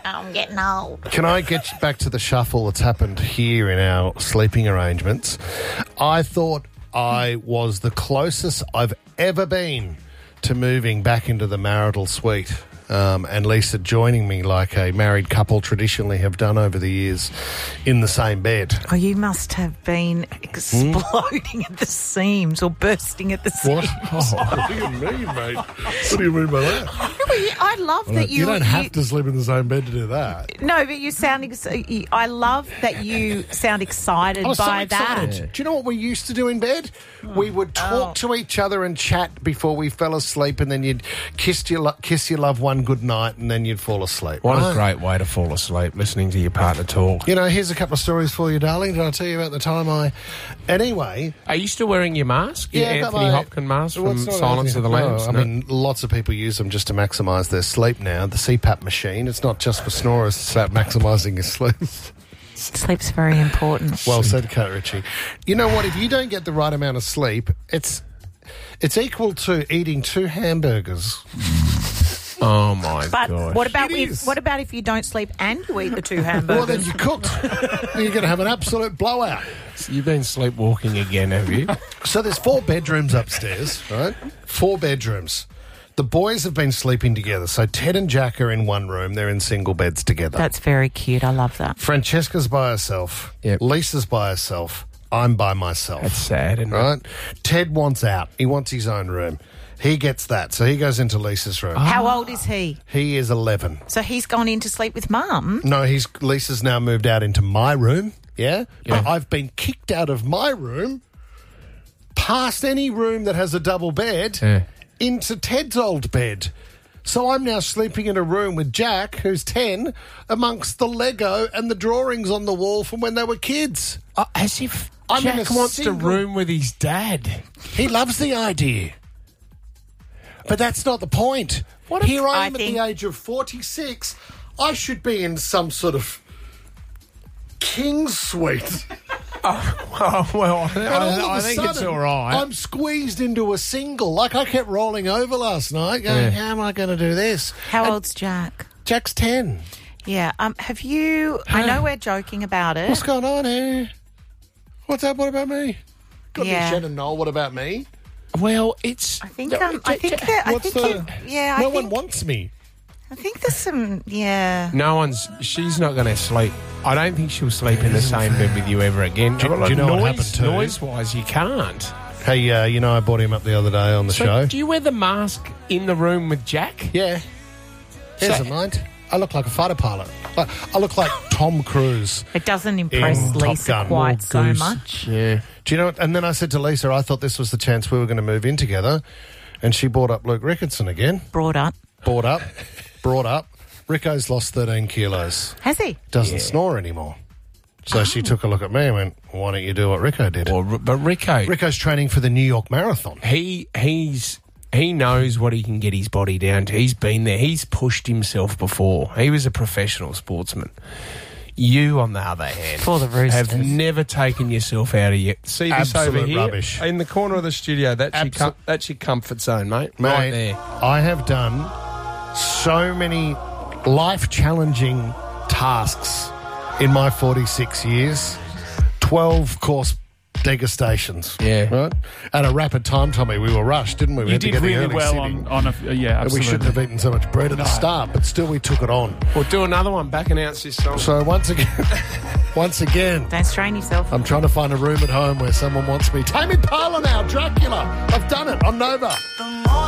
I'm getting old. Can I get back to the shuffle that's happened here in our sleeping arrangements? I thought I was the closest I've ever been to moving back into the marital suite. And Lisa joining me like a married couple traditionally have done over the years in the same bed. Oh, you must have been exploding at the seams or bursting at the seams. What do you mean, mate? What do you mean by that? I love that You don't have to sleep in the same bed to do that. No, but you sound... I love that you sound excited I was by so excited. that. Do you know what we used to do in bed? We would talk to each other and chat before we fell asleep, and then you'd kiss your loved one good night, and then you'd fall asleep. What a great way to fall asleep, listening to your partner talk. You know, here's a couple of stories for you, darling. Did I tell you about the time Anyway... Are you still wearing your mask? Yeah, your Anthony Hopkins mask from Silence of the Lambs? I mean, lots of people use them just to maximise their sleep now. The CPAP machine, it's not just for snorers, it's about maximising your sleep. Sleep's very important. Well said, Kate Ritchie. You know what? If you don't get the right amount of sleep, it's equal to eating 2 hamburgers. Oh my But gosh. what about if you don't sleep and you eat the 2 hamburgers? Well, then you're cooked. You're going to have an absolute blowout. So you've been sleepwalking again, have you? So there's 4 bedrooms upstairs, right? 4 bedrooms. The boys have been sleeping together. So Ted and Jack are in one room. They're in single beds together. That's very cute. I love that. Francesca's by herself. Yep. Lisa's by herself. I'm by myself. That's sad, isn't it? Right? Ted wants out. He wants his own room. He gets that. So he goes into Lisa's room. How old is he? He is 11. So he's gone in to sleep with Mum? No, Lisa's now moved out into my room. Yeah? But I've been kicked out of my room past any room that has a double bed into Ted's old bed. So I'm now sleeping in a room with Jack, who's 10, amongst the Lego and the drawings on the wall from when they were kids. As if I'm in Jack a wants single- to room with his dad. He loves the idea. But that's not the point. Here I am at the age of 46. I should be in some sort of king's suite. Well, I think it's all right. I'm squeezed into a single. Like I kept rolling over last night going, how am I going to do this? How old's Jack? Jack's 10. Yeah. Have you... I know we're joking about it. What's going on here? What's that? What about me? Got Yeah. me Shannon Knoll. What about me? Well, it's... I think no one wants me. I think there's some... Yeah. She's not going to sleep. I don't think she'll sleep in the same bed with you ever again. Do you know what happened too? Noise-wise, you can't. Hey, I brought him up the other day on the show. Do you wear the mask in the room with Jack? Yeah. Here's a mind. I look like a fighter pilot. I look like Tom Cruise. It doesn't impress Lisa quite so much. Yeah. Do you know what? And then I said to Lisa, I thought this was the chance we were going to move in together. And she brought up Luke Rickardson again. Brought up. Ricko's lost 13 kilos. Has he? Doesn't snore anymore. So she took a look at me and went, why don't you do what Ricko did? But Ricko's training for the New York Marathon. He knows what he can get his body down to. He's been there. He's pushed himself before. He was a professional sportsman. You, on the other hand, for the Roosters, have never taken yourself out of your... See this absolute over here? Rubbish. In the corner of the studio, that's your comfort zone, mate. Right there. I have done so many life-challenging tasks in my 46 years. 12-course degustations. Yeah. Right? At a rapid time, Tommy, we were rushed, didn't we? We You had to did get the really early well sitting. yeah, absolutely. We shouldn't have eaten so much bread at the start, but still we took it on. We'll do another one. Back announce this song. So once again, don't strain yourself. I'm trying to find a room at home where someone wants me. Tame Impala now, Dracula. I've done it on Nova.